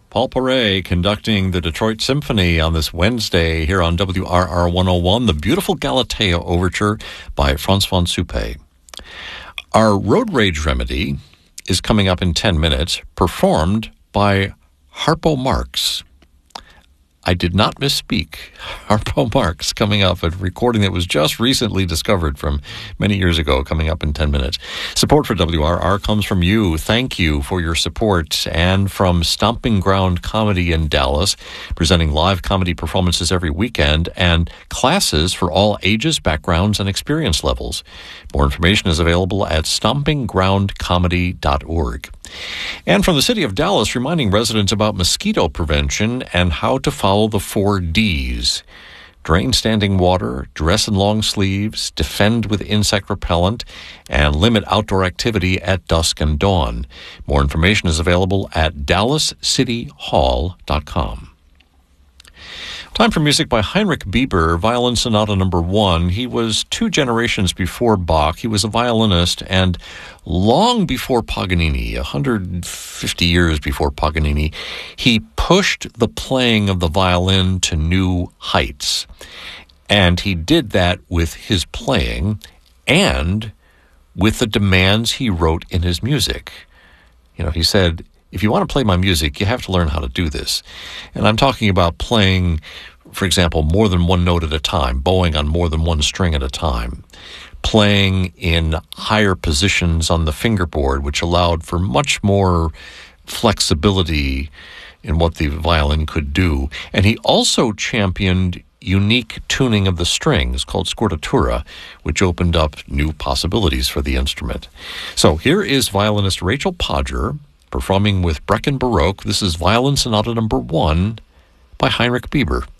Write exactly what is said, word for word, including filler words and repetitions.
Paul Paray conducting the Detroit Symphony on this Wednesday here on W R R one oh one, the beautiful Galatea Overture by Frans van Suppe. Our Road Rage Remedy is coming up in ten minutes, performed by Harpo Marx. I did not misspeak. Harpo Marx coming up, a recording that was just recently discovered from many years ago, coming up in ten minutes. Support for W R R comes from you. Thank you for your support. And from Stomping Ground Comedy in Dallas, presenting live comedy performances every weekend and classes for all ages, backgrounds, and experience levels. More information is available at stomping ground comedy dot org. And from the city of Dallas, reminding residents about mosquito prevention and how to follow the four Ds. Drain standing water, dress in long sleeves, defend with insect repellent, and limit outdoor activity at dusk and dawn. More information is available at dallas city hall dot com. Time for music by Heinrich Bieber, Violin Sonata Number One. He was two generations before Bach. He was a violinist, and long before Paganini, one hundred fifty years before Paganini, he pushed the playing of the violin to new heights. And he did that with his playing and with the demands he wrote in his music. You know, he said, if you want to play my music, you have to learn how to do this. And I'm talking about playing, for example, more than one note at a time, bowing on more than one string at a time, playing in higher positions on the fingerboard, which allowed for much more flexibility in what the violin could do. And he also championed unique tuning of the strings called scordatura, which opened up new possibilities for the instrument. So here is violinist Rachel Podger performing with Brecken Baroque. This is Violin Sonata Number One by Heinrich Bieber.